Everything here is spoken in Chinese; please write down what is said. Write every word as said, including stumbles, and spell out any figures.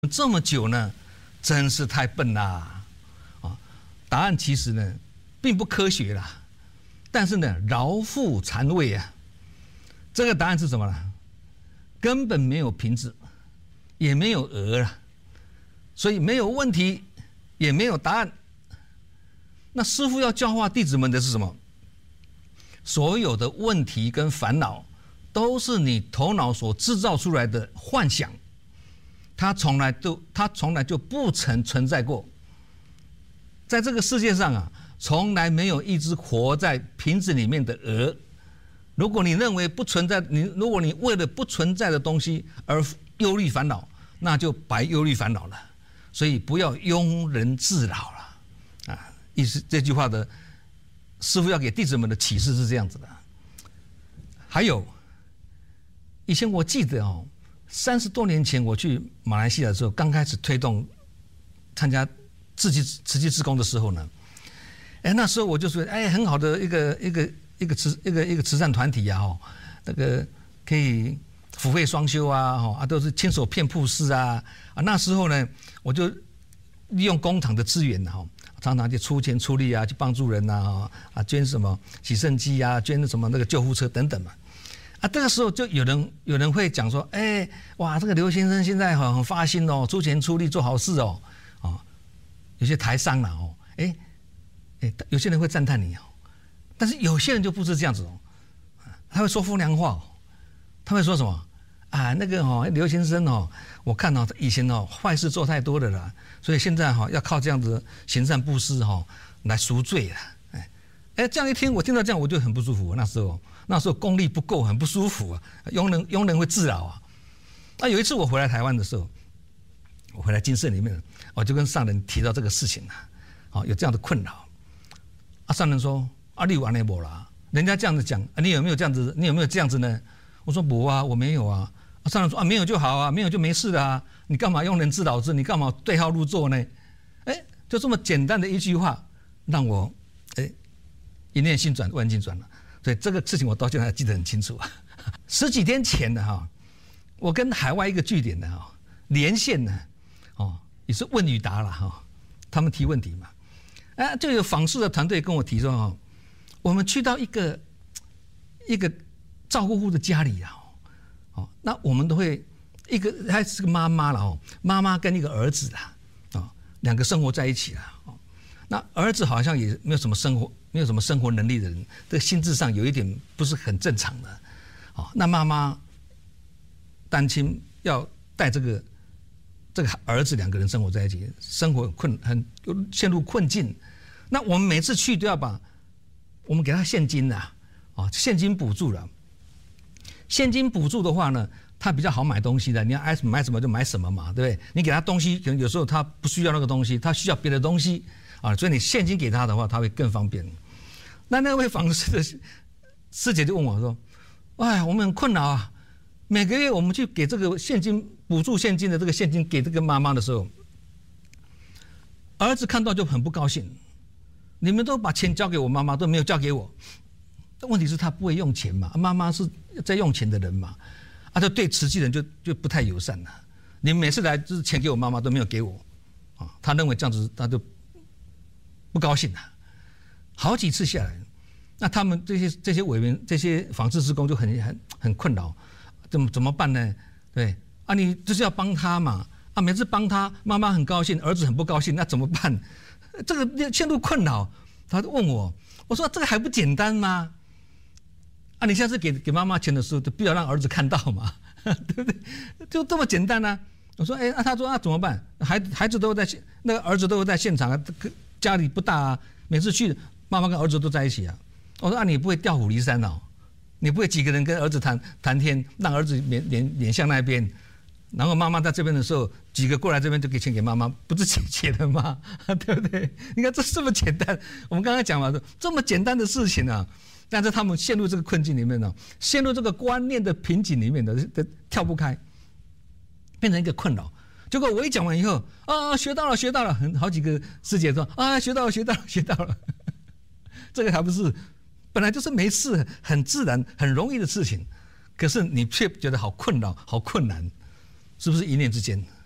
这么久呢，真是太笨啦！啊，答案其实呢，并不科学啦，但是呢，饶富残味啊。这个答案是什么呢？根本没有瓶子，也没有鹅啊，所以没有问题，也没有答案。那师父要教化弟子们的是什么？所有的问题跟烦恼，都是你头脑所制造出来的幻想。它从来都，它从来就不曾存在过。在这个世界上啊，从来没有一只活在瓶子里面的鹅。如果你认为不存在，你如果你为了不存在的东西而忧虑烦恼，那就白忧虑烦恼了。所以不要庸人自扰了啊！意思这句话的师父要给弟子们的启示是这样子的。还有，以前我记得哦。三十多年前我去马来西亚的时候，刚开始推动参加自济慈济志工的时候呢，哎，那时候我就说，哎，很好的一个一个一个慈一个一个慈善团体啊，哦，那个可以福慧双修啊，哦啊，都是亲手骗布施啊，啊，那时候呢，我就利用工厂的资源哈，常常就出钱出力啊，去帮助人呐，啊，捐什么洗肾机啊，捐什么那个救护车等等嘛。啊，这个时候就有人有人会讲说，哎，哇，这个刘先生现在很很发心哦，出钱出力做好事哦，啊，有些台商啦哦，哎，哎，有些人会赞叹你哦，但是有些人就不是这样子哦，他会说风凉话哦，他会说什么啊？那个哦，刘先生哦，我看哦，以前哦坏事做太多了啦，所以现在哈要靠这样子行善布施哈来赎罪了，哎，哎，这样一听我听到这样我就很不舒服，那时候。那时候功力不够，很不舒服啊，庸人庸人会自扰啊。那有一次我回来台湾的时候，我回来精舍里面，我就跟上人提到这个事情啊，哦，有这样的困扰。啊，上人说：“啊，你有安尼无啦？人家这样子讲，啊，你有没有这样子？你有没有这样子呢？”我说：“不啊，我没有啊。”啊，上人说：“啊，没有就好啊，没有就没事啊，你干嘛庸人自扰之？你干嘛对号入座呢？”哎，就这么简单的一句话，让我哎一念心转，万境转了。所以这个事情我到现在还记得很清楚啊。十几天前的哈，我跟海外一个据点的哈连线呢，哦，也是问与答了哈，他们提问题嘛，啊，就有访视的团队跟我提说哈，我们去到一个一个照顾户的家里啊，哦，那我们都会一个还是个妈妈了哦，妈妈跟一个儿子啦，哦，两个生活在一起了哦，那儿子好像也没有什么生活。没有什么生活能力的人，这个心智上有一点不是很正常的，哦，那妈妈单亲要带这个这个儿子两个人生活在一起，生活很困，很陷入困境。那我们每次去都要把我们给他现金呐，啊，现金补助了。现金补助的话呢，他比较好买东西的，你要爱买什么就买什么嘛，对不对？你给他东西，可能有时候他不需要那个东西，他需要别的东西啊，所以你现金给他的话，他会更方便。那那位访视的师姐就问我说：“哎，我们很困扰啊，每个月我们去给这个现金补助现金的这个现金给这个妈妈的时候，儿子看到就很不高兴。你们都把钱交给我妈妈，都没有交给我。问题是他不会用钱嘛，妈妈是在用钱的人嘛，啊，就对慈济人就就不太友善了。你们每次来就是钱给我妈妈都没有给我，啊，他认为这样子他就不高兴了。好几次下来。”那他们这些这些委员、这些访视志工就很很很困扰，怎么怎么办呢？对啊，你就是要帮他嘛，啊，每次帮他，妈妈很高兴，儿子很不高兴，那怎么办？这个陷入困扰，他就问我，我说这个还不简单吗？啊，你下次给给妈妈钱的时候，就不要让儿子看到嘛，对不对？就这么简单啊。我说，哎，那、啊、他说那、啊、怎么办？孩子孩子都在那个儿子都在现场啊，家里不大啊，每次去妈妈跟儿子都在一起啊。我说啊，你不会调虎离山哦，你不会几个人跟儿子谈谈天，让儿子脸脸脸向那边，然后妈妈在这边的时候，几个过来这边就给钱给妈妈，不是解决的吗？对不对？你看这这么简单，我们刚才讲嘛，这么简单的事情啊，但是他们陷入这个困境里面呢，陷入这个观念的瓶颈里面的，跳不开，变成一个困扰。结果我一讲完以后，啊，学到了，学到了，很好几个师姐说啊，学到了，学到了，学到了，这个还不是。本来就是没事，很自然、很容易的事情，可是你却觉得好困扰、好困难，是不是一念之间？